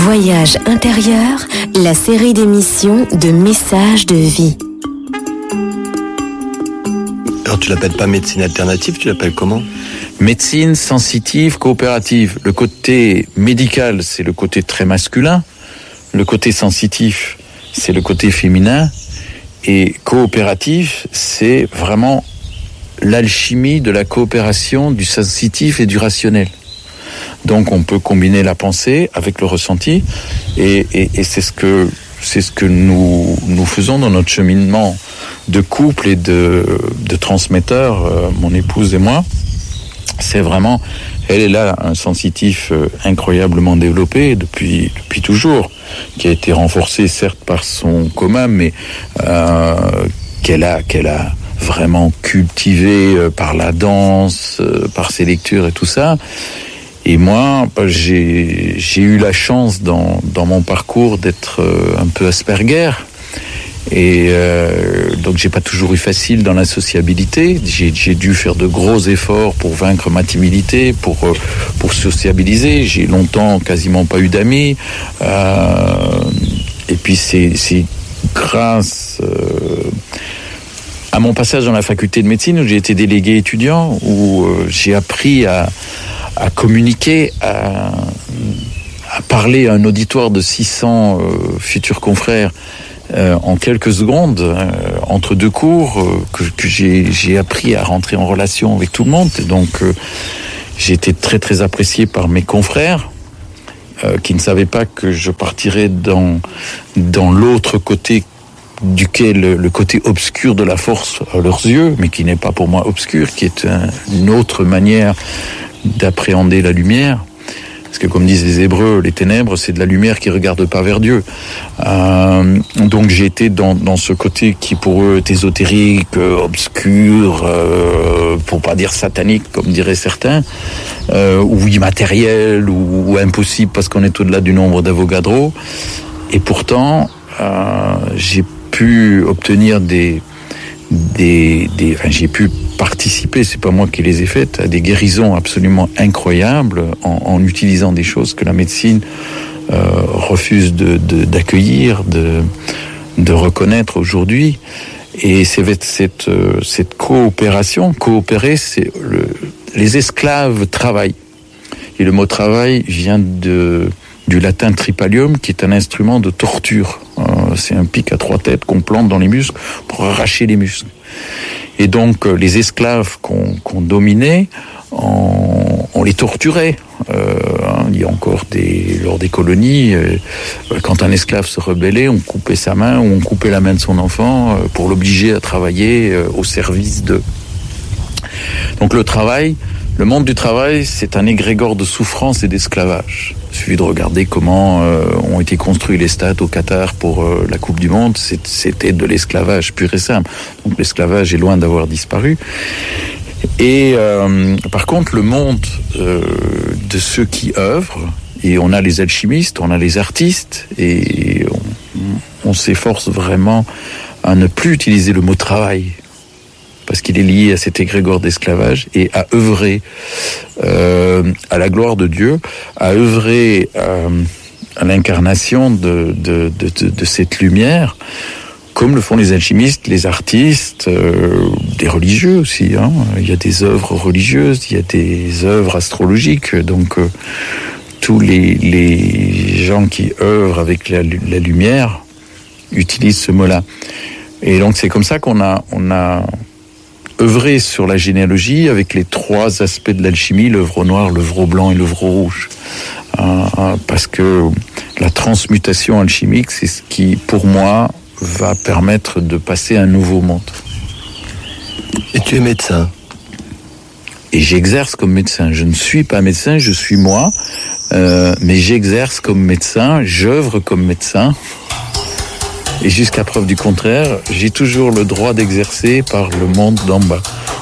Voyage intérieur, la série d'émissions de messages de vie. Alors tu l'appelles pas médecine alternative, tu l'appelles comment ? Médecine sensitive coopérative. Le côté médical, c'est le côté très masculin. Le côté sensitif, c'est le côté féminin. Et coopératif, c'est vraiment l'alchimie de la coopération du sensitif et du rationnel. Donc on peut combiner la pensée avec le ressenti, et c'est ce que nous faisons dans notre cheminement de couple et de transmetteur, mon épouse et moi. C'est vraiment, elle a un sensitif incroyablement développé depuis toujours, qui a été renforcé certes par son coma, mais qu'elle a vraiment cultivé par la danse, par ses lectures et tout ça. Et moi, j'ai eu la chance dans mon parcours d'être un peu Asperger. Et donc j'ai pas toujours eu facile dans la sociabilité. J'ai dû faire de gros efforts pour vaincre ma timidité, pour sociabiliser. J'ai longtemps quasiment pas eu d'amis. Et puis c'est grâce à mon passage dans la faculté de médecine où j'ai été délégué étudiant, où j'ai appris à communiquer, à parler à un auditoire de 600 futurs confrères en quelques secondes, entre deux cours, que j'ai appris à rentrer en relation avec tout le monde. Et donc j'ai été très très apprécié par mes confrères qui ne savaient pas que je partirais dans l'autre côté duquel le côté obscur de la force à leurs yeux, mais qui n'est pas pour moi obscur, qui est une autre manière d'appréhender la lumière. Parce que comme disent les Hébreux, les ténèbres, c'est de la lumière qui regarde pas vers Dieu. Donc j'ai été dans ce côté qui pour eux est ésotérique, obscur, pour pas dire satanique, comme diraient certains, ou immatériel, ou impossible parce qu'on est au-delà du nombre d'Avogadro. Et pourtant, j'ai pu obtenir j'ai pu participer, c'est pas moi qui les ai faites, à des guérisons absolument incroyables en utilisant des choses que la médecine refuse d'accueillir, de reconnaître aujourd'hui. Et c'est cette coopération, coopérer, c'est les esclaves travaillent. Et le mot travail vient du latin tripalium, qui est un instrument de torture. C'est un pic à 3 têtes qu'on plante dans les muscles pour arracher les muscles. Et donc les esclaves qu'on dominait, on les torturait. Il y a encore lors des colonies, quand un esclave se rebellait, on coupait sa main ou on coupait la main de son enfant pour l'obliger à travailler au service d'eux. Donc le monde du travail, c'est un égrégore de souffrance et d'esclavage. Il suffit de regarder comment ont été construits les stades au Qatar pour la Coupe du Monde. C'était de l'esclavage pur et simple. Donc l'esclavage est loin d'avoir disparu. Et par contre, le monde de ceux qui œuvrent, et on a les alchimistes, on a les artistes, et on s'efforce vraiment à ne plus utiliser le mot travail, parce qu'il est lié à cet égrégore d'esclavage, et à œuvrer à la gloire de Dieu, à œuvrer à l'incarnation de cette lumière, comme le font les alchimistes, les artistes, des religieux aussi. Il y a des œuvres religieuses, il y a des œuvres astrologiques, donc tous les gens qui œuvrent avec la lumière utilisent ce mot-là. Et donc c'est comme ça qu'on a œuvrer sur la généalogie avec les 3 aspects de l'alchimie, l'œuvre au noir, l'œuvre au blanc et l'œuvre au rouge. Parce que la transmutation alchimique, c'est ce qui, pour moi, va permettre de passer à un nouveau monde. Et tu es médecin ? Et j'exerce comme médecin. Je ne suis pas médecin, je suis moi, mais j'exerce comme médecin, j'œuvre comme médecin. Et jusqu'à preuve du contraire, j'ai toujours le droit d'exercer par le monde d'en bas.